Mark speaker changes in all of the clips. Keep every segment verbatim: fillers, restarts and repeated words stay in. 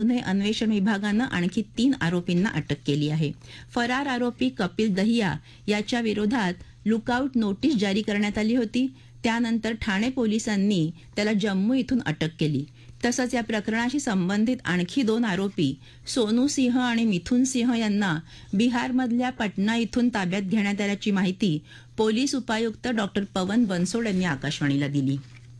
Speaker 1: गुन्हे अन्वेषण विभागानं आणखी तीन आरोपींना अटक केली आहे. फरार आरोपी कपिल दहिया याच्या विरोधात लुकआउट नोटीस जारी करण्यात आली होती. त्यानंतर ठाणे पोलिसांनी त्याला जम्मू इथून अटक केली. तसंच या प्रकरणाशी संबंधित आणखी दोन आरोपी सोनू सिंह आणि मिथुन सिंह यांना बिहारमधल्या पटना इथून ताब्यात घेण्यात आल्याची माहिती पोलीस उपायुक्त डॉक्टर पवन बनसोड यांनी आकाशवाणीला दिली.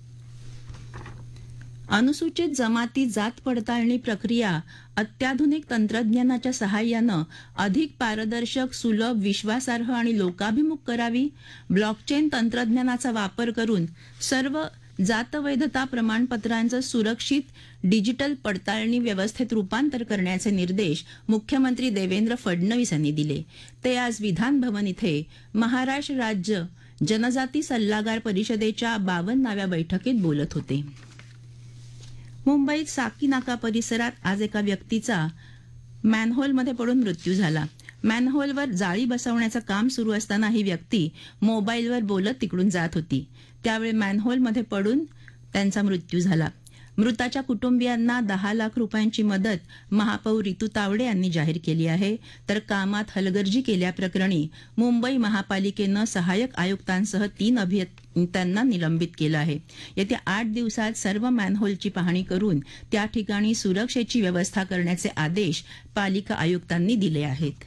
Speaker 1: अनुसूचित जमाती जात पडताळणी प्रक्रिया अत्याधुनिक तंत्रज्ञानाच्या सहाय्यानं अधिक पारदर्शक, सुलभ, विश्वासार्ह आणि लोकाभिमुख करावी. ब्लॉकचेन तंत्रज्ञानाचा वापर करून सर्व जातवैधता प्रमाणपत्रांचं सुरक्षित डिजिटल पडताळणी व्यवस्थेत रूपांतर करण्याचे निर्देश मुख्यमंत्री देवेंद्र फडणवीस यांनी दिले. ते आज विधान भवन इथे महाराष्ट्र राज्य जनजाती सल्लागार परिषदेच्या बावन्नाव्या बैठकीत बोलत होते. मुंबईत साकीनाका परिसरात आज एका व्यक्तीचा मॅनहोलमध्ये पडून मृत्यू झाला. मॅनहोलवर जाळी बसवण्याचं काम सुरू असताना ही व्यक्ती मोबाईलवर बोलत तिकडून जात होती. त्यावेळी मॅनहोलमध्ये पडून त्यांचा मृत्यू झाला. मृताच्या कुटुंबियांना दहा लाख रुपयांची मदत महापौर रितू तावडे यांनी जाहीर केली आहे. तर कामात हलगर्जी केल्याप्रकरणी मुंबई महापालिकेनं सहाय्यक आयुक्तांसह तीन अभियंत्यांना निलंबित केलं आहे. येत्या आठ दिवसात सर्व मॅनहोलची पाहणी करून त्या ठिकाणी सुरक्षेची व्यवस्था करण्याचे आदेश पालिका आयुक्तांनी दिले आहेत.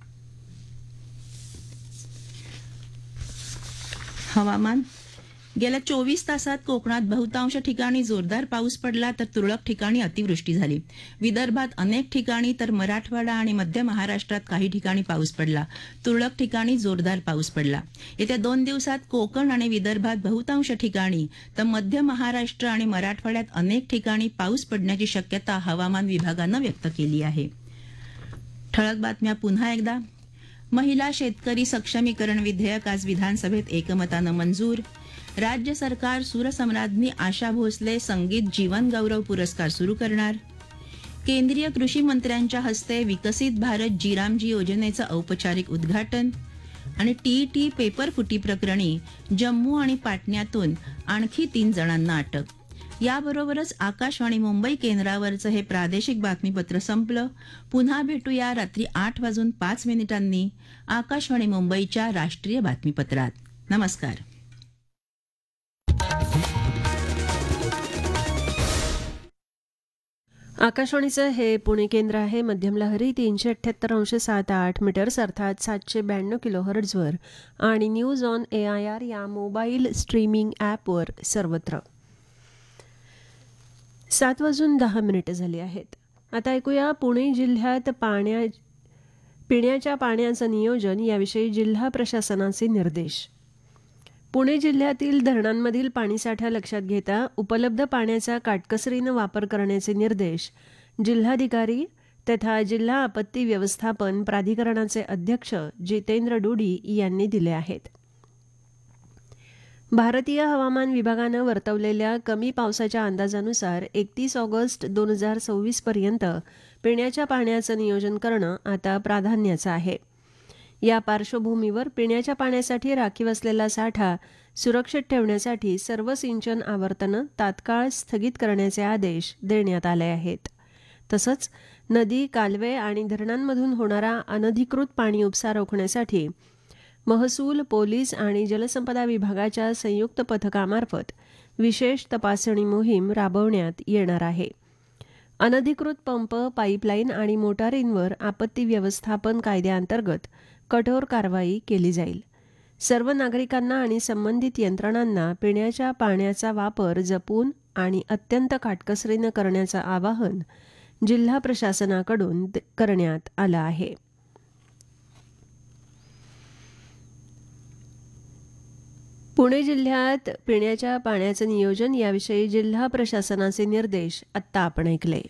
Speaker 1: हवामान. गेल्या चोवीस तासात कोकणात बहुतांश ठिकाणी जोरदार पाऊस पडला तर तुरळक ठिकाणी अतिवृष्टी झाली. विदर्भात अनेक ठिकाणी तर मराठवाडा आणि मध्य महाराष्ट्रात काही ठिकाणी पाऊस पडला. तुरळक ठिकाणी जोरदार पाऊस पडला. येत्या दोन दिवसात कोकण आणि विदर्भात बहुतांश ठिकाणी तर मध्य महाराष्ट्र आणि मराठवाड्यात अनेक ठिकाणी पाऊस पडण्याची शक्यता हवामान विभागानं व्यक्त केली आहे. ठळक बातम्या पुन्हा एकदा. महिला शेतकरी सक्षमीकरण विधेयक आज विधानसभेत एकमतानं मंजूर. राज्य सरकार सूरसम्राज्ञी आशा भोसले संगीत जीवन गौरव पुरस्कार सुरू करणार. केंद्रीय कृषी मंत्र्यांच्या हस्ते विकसित भारत जीरामजी योजनेचं औपचारिक उद्घाटन. आणि टीईटी पेपर फुटी प्रकरणी जम्मू आणि पाटण्यातून आणखी तीन जणांना अटक. याबरोबरच आकाशवाणी मुंबई केंद्रावरचं हे प्रादेशिक बातमीपत्र संपलं. पुन्हा भेटूया रात्री आठ वाजून पाच मिनिटांनी आकाशवाणी मुंबईच्या राष्ट्रीय बातमीपत्रात. नमस्कार.
Speaker 2: आकाशवाणीचं हे पुणे केंद्र आहे. मध्यम लहरी तीनशे अठ्ठ्याहत्तर अंश सात आठ मीटर्स अर्थात सातशे ब्याण्णव किलो हर्ट्झवर आणि news on A I R या मोबाईल स्ट्रीमिंग ॲपवर सर्वत्र. सात वाजून दहा मिनिटं झाली आहेत. आता ऐकूया पुणे जिल्ह्यात पाण्या पिण्याच्या पाण्याचं नियोजन याविषयी जिल्हा प्रशासनाचे निर्देश. पुणे जिल्ह्यातील धरणांमधील पाणीसाठा लक्षात घेता उपलब्ध पाण्याचा काटकसरीनं वापर करण्याचे निर्देश जिल्हाधिकारी तथा जिल्हा आपत्ती व्यवस्थापन प्राधिकरणाचे अध्यक्ष जितेंद्र डोडी यांनी दिले आहेत. भारतीय हवामान विभागानं वर्तवलेल्या कमी पावसाच्या अंदाजानुसार एकतीस ऑगस्ट दोन हजार सव्वीस पर्यंत पिण्याच्या पाण्याचं नियोजन करणं आता प्राधान्याचं आहे. या पार्श्वभूमीवर पिण्याच्या पाण्यासाठी राखीव असलेला साठा सुरक्षित ठेवण्यासाठी सर्व सिंचन आवर्तनं तात्काळ स्थगित करण्याचे आदेश देण्यात आले आहेत. तसंच नदी, कालवे आणि धरणांमधून होणारा अनधिकृत पाणी उपसा रोखण्यासाठी महसूल, पोलीस आणि जलसंपदा विभागाच्या संयुक्त पथकामार्फत विशेष तपासणी मोहीम राबवण्यात येणार आहे. अनधिकृत पंप, पाईपलाईन आणि मोटारींवर आपत्ती व्यवस्थापन कायद्याअंतर्गत कठोर कारवाई केली जाईल. सर्व नागरिकांना आणि संबंधित यंत्रणांना पिण्याच्या पाण्याचा वापर जपून आणि अत्यंत काटकसरीनं करण्याचं आवाहन जिल्हा प्रशासनाकडून करण्यात आलं आहे. पुणे जिल्ह्यात पिण्याच्या पाण्याचं नियोजन याविषयी जिल्हा प्रशासनाचे निर्देश आत्ता आपण ऐकले.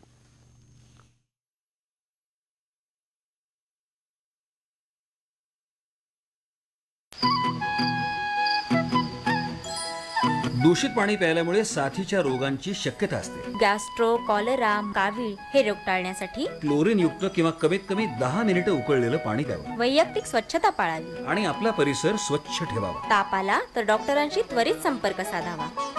Speaker 3: दूषित पाणी प्यायल्यामुळे साथीच्या रोगांची शक्यता असते.
Speaker 4: गॅस्ट्रो, कॉलरा, कावीळ हे रोग टाळण्यासाठी
Speaker 3: क्लोरीन युक्त किंवा कमीत कमी दहा मिनिटं उकळलेलं पाणी प्यावं.
Speaker 4: वैयक्तिक स्वच्छता पाळावी
Speaker 3: आणि आपला परिसर स्वच्छ ठेवावा.
Speaker 4: ताप आला तर डॉक्टरांशी त्वरित संपर्क साधावा.